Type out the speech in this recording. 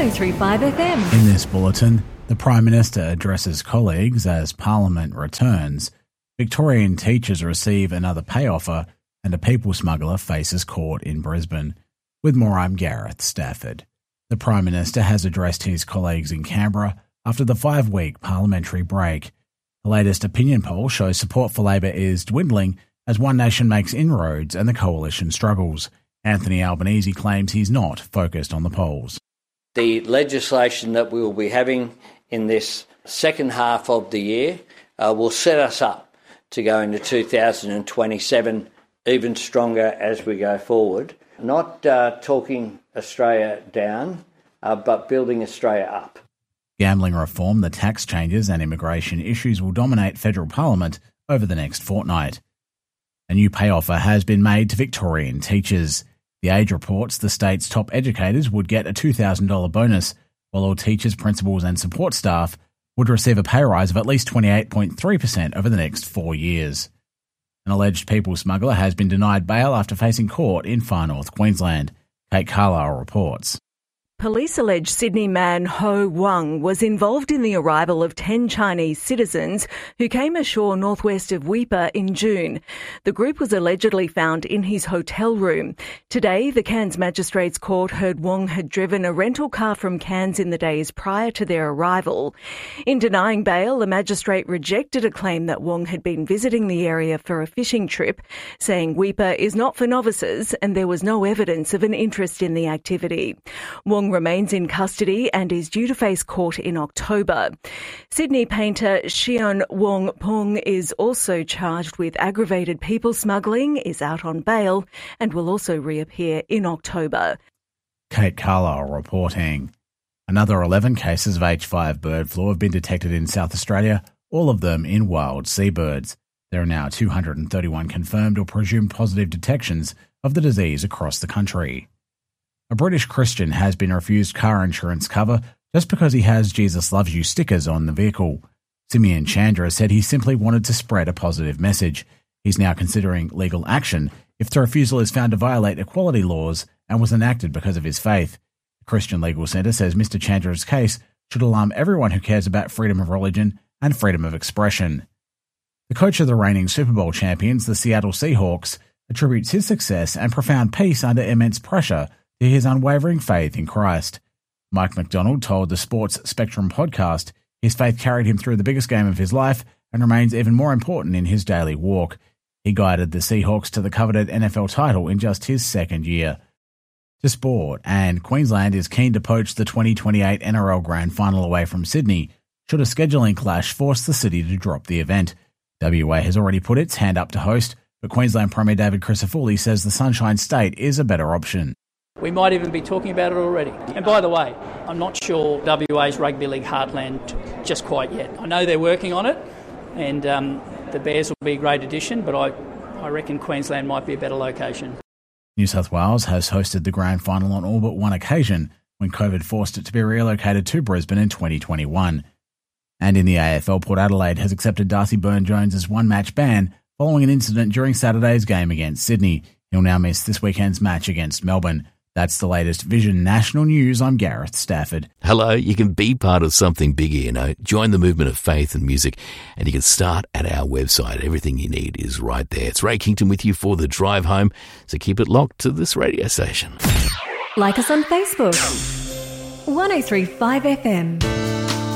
103.5 FM. In this bulletin, the Prime Minister addresses colleagues as Parliament returns, Victorian teachers receive another pay offer, and a people smuggler faces court in Brisbane. With more, I'm Gareth Stafford. The Prime Minister has addressed his colleagues in Canberra after the 5-week parliamentary break. The latest opinion poll shows support for Labor is dwindling as One Nation makes inroads and the coalition struggles. Anthony Albanese claims he's not focused on the polls. The legislation that we will be having in this second half of the year will set us up to go into 2027 even stronger as we go forward. Not talking Australia down, but building Australia up. Gambling reform, the tax changes and immigration issues will dominate federal parliament over the next fortnight. A new pay offer has been made to Victorian teachers. The Age reports the state's top educators would get a $2,000 bonus, while all teachers, principals and support staff would receive a pay rise of at least 28.3% over the next 4 years. An alleged people smuggler has been denied bail after facing court in far north Queensland. Kate Carlisle reports. Police allege Sydney man Ho Wang was involved in the arrival of 10 Chinese citizens who came ashore northwest of Weipa in June. The group was allegedly found in his hotel room. Today, the Cairns Magistrates Court heard Wang had driven a rental car from Cairns in the days prior to their arrival. In denying bail, the magistrate rejected a claim that Wang had been visiting the area for a fishing trip, saying Weipa is not for novices and there was no evidence of an interest in the activity. Wang remains in custody and is due to face court in October. Sydney painter Xian Wong Pung is also charged with aggravated people smuggling, is out on bail and will also reappear in October. Kate Carlisle reporting. Another 11 cases of H5 bird flu have been detected in South Australia, all of them in wild seabirds. There are now 231 confirmed or presumed positive detections of the disease across the country. A British Christian has been refused car insurance cover just because he has Jesus Loves You stickers on the vehicle. Simeon Chandra said he simply wanted to spread a positive message. He's now considering legal action if the refusal is found to violate equality laws and was enacted because of his faith. The Christian Legal Centre says Mr. Chandra's case should alarm everyone who cares about freedom of religion and freedom of expression. The coach of the reigning Super Bowl champions, the Seattle Seahawks, attributes his success and profound peace under immense pressure to his unwavering faith in Christ. Mike McDonald told the Sports Spectrum podcast his faith carried him through the biggest game of his life and remains even more important in his daily walk. He guided the Seahawks to the coveted NFL title in just his second year. To sport, and Queensland is keen to poach the 2028 NRL Grand Final away from Sydney, should a scheduling clash force the city to drop the event. WA has already put its hand up to host, but Queensland Premier David Crisafulli says the Sunshine State is a better option. We might even be talking about it already. And by the way, I'm not sure WA's rugby league heartland just quite yet. I know they're working on it, and the Bears will be a great addition, but I reckon Queensland might be a better location. New South Wales has hosted the Grand Final on all but one occasion when COVID forced it to be relocated to Brisbane in 2021. And in the AFL, Port Adelaide has accepted Darcy Byrne-Jones's one-match ban following an incident during Saturday's game against Sydney. He'll now miss this weekend's match against Melbourne. That's the latest Vision National News. I'm Gareth Stafford. Hello, you can be part of something bigger, you know. Join the movement of faith and music, and you can start at our website. Everything you need is right there. It's Ray Kington with you for the drive home, so keep it locked to this radio station. Like us on Facebook. 103.5 FM.